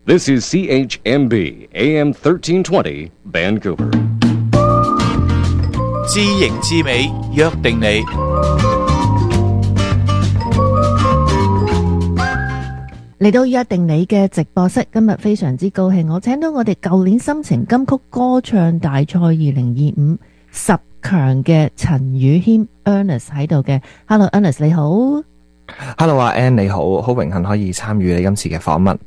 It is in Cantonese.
This is CHMB AM 1320 Vancouver。 知形知美，約定你。 嚟到約定你嘅直播室，今日非常之高興，我請到我哋舊年心情金曲歌唱大賽2025 10強嘅陳宇謙 Ernest 喺度嘅。Hello Ernest 你好。 Hello 阿 Ann 你好，好榮幸可以參與你今次嘅訪問。